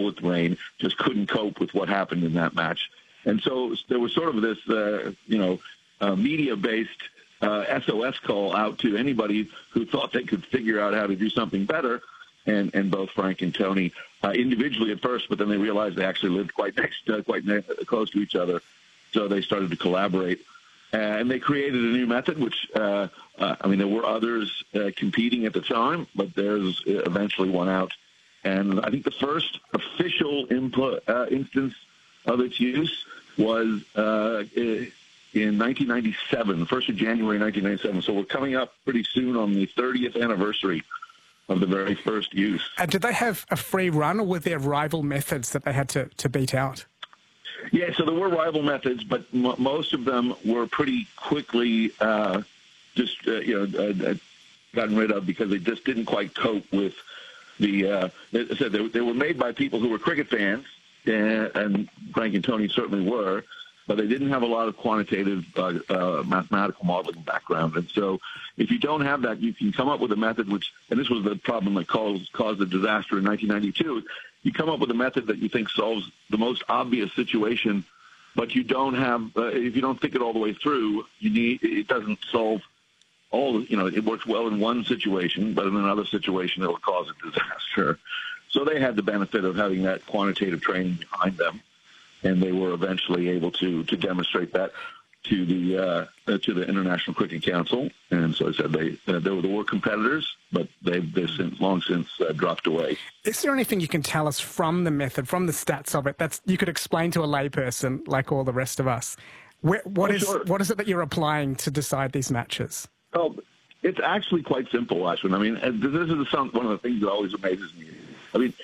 comfortable with rain, just couldn't cope with what happened in that match. And so there was sort of this, media-based SOS call out to anybody who thought they could figure out how to do something better. And both Frank and Tony, individually at first, but then they realized they actually lived quite close to each other. So they started to collaborate. And they created a new method, which, there were others competing at the time, but theirs eventually won out. And I think the first official instance of its use was in 1997, the 1st of January 1997. So we're coming up pretty soon on the 30th anniversary of the very first use. And did they have a free run, or were there rival methods that they had to beat out? Yeah, so there were rival methods, but most of them were pretty quickly gotten rid of because they just didn't quite cope with the. They were made by people who were cricket fans, and Frank and Tony certainly were, but they didn't have a lot of quantitative mathematical modeling background. And so if you don't have that, you can come up with a method and this was the problem that caused the disaster in 1992, you come up with a method that you think solves the most obvious situation, but you don't have, if you don't think it all the way through, it doesn't solve all, it works well in one situation, but in another situation it'll cause a disaster. So they had the benefit of having that quantitative training behind them, and they were eventually able to demonstrate that to the International Cricket Council. And so I said there were competitors, but they've long since dropped away. Is there anything you can tell us from the method, from the stats of it, that you could explain to a layperson like all the rest of us? What is it that you're applying to decide these matches? Oh, it's actually quite simple, Ashwin. I mean, this is one of the things that always amazes me. I mean,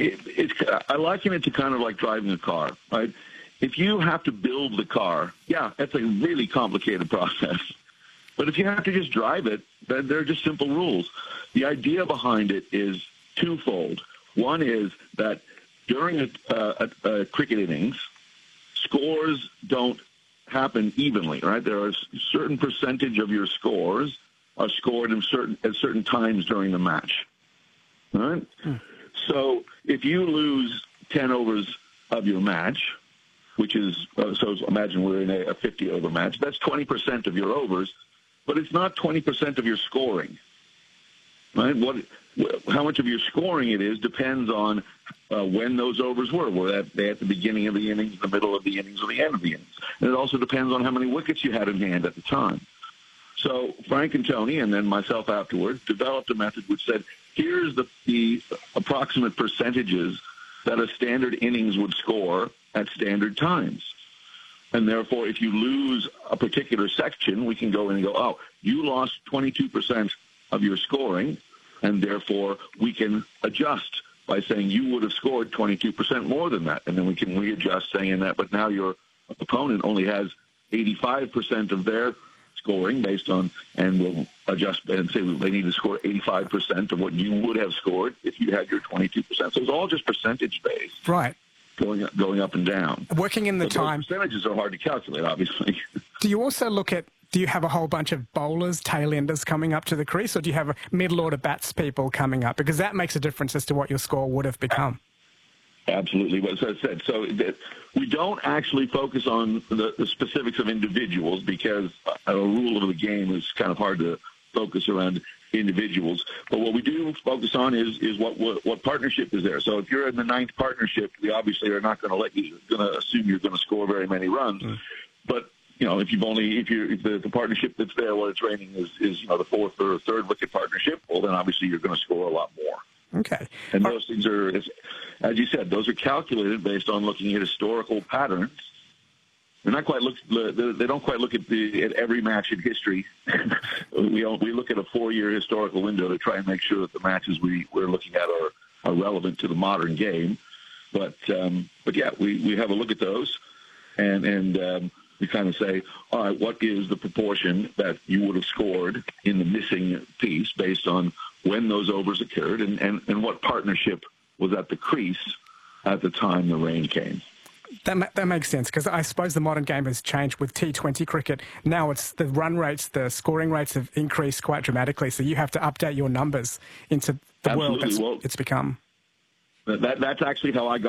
I liken it to kind of like driving a car, right? If you have to build the car, yeah, that's a really complicated process. But if you have to just drive it, then they're just simple rules. The idea behind it is twofold. One is that during a cricket innings, scores don't happen evenly, right? There are a certain percentage of your scores are scored at certain times during the match, right? So if you lose 10 overs of your match, which is, so imagine we're in a 50-over match, that's 20% of your overs, but it's not 20% of your scoring, right? How much of your scoring it is depends on when those overs were. Were they at the beginning of the innings, the middle of the innings, or the end of the innings? And it also depends on how many wickets you had in hand at the time. So Frank and Tony, and then myself afterwards, developed a method which said, here's the approximate percentages that a standard innings would score at standard times. And therefore, if you lose a particular section, we can go in and go, oh, you lost 22% of your scoring, and therefore we can adjust by saying you would have scored 22% more than that. And then we can readjust saying that, but now your opponent only has 85% of their scoring based on, and we'll adjust and say they need to score 85% of what you would have scored if you had your 22%. So it's all just percentage based. Right. Going up and down. Working in the time. Percentages are hard to calculate, obviously. Do you also do you have a whole bunch of bowlers, tail-enders coming up to the crease, or do you have middle-order bats people coming up? Because that makes a difference as to what your score would have become. Absolutely. As I said, so we don't actually focus on the specifics of individuals because a rule of the game is kind of hard to focus around individuals. But what we do focus on is what partnership is there. So if you're in the ninth partnership, we obviously are not going to assume you're going to score very many runs. But if the partnership that's there, what it's raining is the fourth or third wicket partnership, well then obviously you're going to score a lot more. Okay. And those things are, as you said, those are calculated based on looking at historical patterns. They don't quite look at every match in history. we look at a 4-year historical window to try and make sure that the matches we're looking at are relevant to the modern game. But yeah, we have a look at those, and we kind of say, all right, what is the proportion that you would have scored in the missing piece based on when those overs occurred and what partnership was at the crease at the time the rain came. That makes sense, because I suppose the modern game has changed with T20 cricket. Now it's the run rates, the scoring rates have increased quite dramatically, so you have to update your numbers into the world it's become. That's actually how I got